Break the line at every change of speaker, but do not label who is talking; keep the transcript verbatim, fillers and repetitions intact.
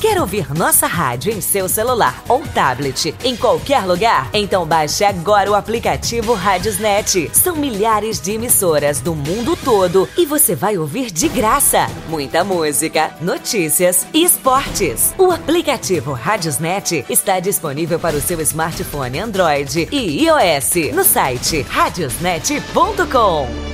Quer ouvir nossa rádio em seu celular ou tablet, em qualquer lugar? Então baixe agora o aplicativo Radiosnet. São milhares de emissoras do mundo todo e você vai ouvir de graça muita música, notícias e esportes. O aplicativo Radiosnet está disponível para o seu smartphone Android e iOS no site radiosnet ponto com.